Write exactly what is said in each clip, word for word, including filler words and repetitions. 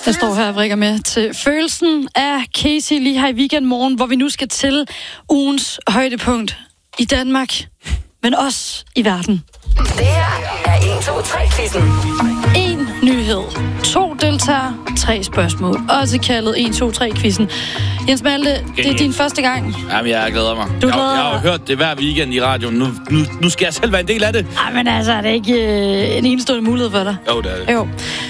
Jeg står her og vrikker med til følelsen af Casey lige her i weekendmorgen, hvor vi nu skal til ugens højdepunkt i Danmark, men også i verden. Det her er en to tre quizzen. En nyhed, to deltagere, tre spørgsmål. Også kaldet en to tre quizzen. Jens Malte, det er din første gang. Jamen, jeg glæder mig. Du jeg, glæder jeg har jo hørt det hver weekend i radioen. Nu, nu, nu skal jeg selv være en del af det. Ej, men altså, er det ikke øh, en enestående mulighed for dig? Jo, det er det. Jo.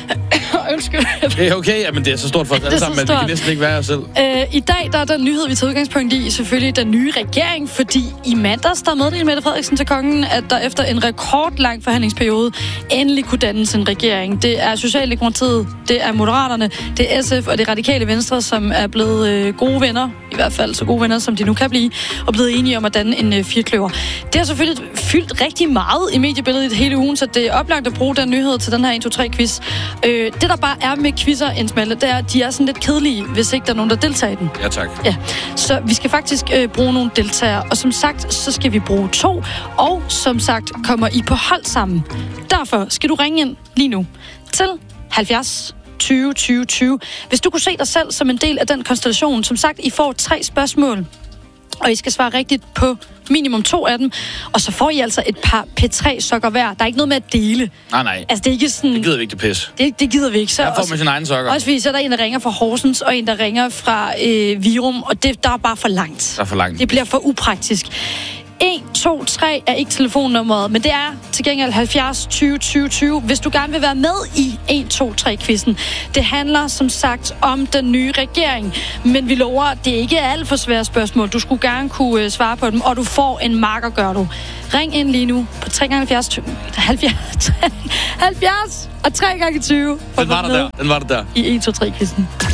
Undskyld. Det er okay, men det er så stort for os alle sammen, men vi kan næsten ikke være os selv. Øh, I dag der er der en nyhed, vi tager udgangspunkt i, selvfølgelig den nye regering, fordi i mandags der meddelte Mette Frederiksen til kongen, at der efter en rekordlang forhandlingsperiode endelig kunne dannes en regering. Det er Socialdemokratiet, det er Moderaterne, det er S F og det Radikale Venstre, som er blevet øh, gode venner, i hvert fald så gode venner, som de nu kan blive, og blevet enige om at danne en øh, firkløver. Det har selvfølgelig fyldt rigtig meget i mediebilledet i hele ugen, så det er oplagt at bruge den nyhed til den her en to tre quiz. Øh, det der bare er med quizzer, Jens Malte, det er, at de er sådan lidt kedelige, hvis ikke der er nogen, der deltager i den. Ja, tak. Ja, så vi skal faktisk øh, bruge nogle deltagere, og som sagt, så skal vi bruge to, og som sagt, kommer I på hold sammen. Derfor skal du ringe ind lige nu til halvfjerds tyve tyve tyve. Hvis du kunne se dig selv som en del af den konstellation, som sagt, I får tre spørgsmål, og I skal svare rigtigt på minimum to af dem, og så får I altså et par P tre sokker hver. Der er ikke noget med at dele. Nej, nej. Altså, det er ikke sådan... Det gider vi ikke, det pis. Det, det gider vi ikke. Så jeg får også, med sin egen sokker. Også fordi, så er der en, der ringer fra Horsens, og en, der ringer fra øh, Virum, og det der er bare for langt. Der er for langt. Det bliver for upraktisk. en to tre er ikke telefonnummeret, men det er til gengæld halvfjerds tyve tyve tyve, hvis du gerne vil være med i en to tre quizzen. Det handler som sagt om den nye regering, men vi lover, at det ikke er alt for svære spørgsmål. Du skulle gerne kunne uh, svare på dem, og du får en marker, gør du. Ring ind lige nu på tre gange halvfjerds, halvfjerds, halvfjerds og tre gange tyve. Den var der der. Den var der der. I en to tre quizzen.